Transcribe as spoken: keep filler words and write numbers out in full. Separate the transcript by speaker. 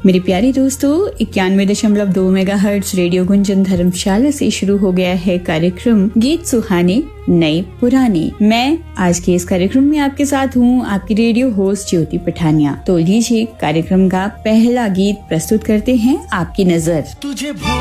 Speaker 1: मेरे प्यारे दोस्तों, इक्यानवे दशमलव दो मेगा हर्ट्ज रेडियो गुंजन धर्मशाला से शुरू हो गया है कार्यक्रम गीत सुहाने नए पुराने। मैं आज के इस कार्यक्रम में आपके साथ हूँ, आपकी रेडियो होस्ट ज्योति पठानिया। तो लीजिए कार्यक्रम का पहला गीत प्रस्तुत करते हैं, आपकी नजर। तुझे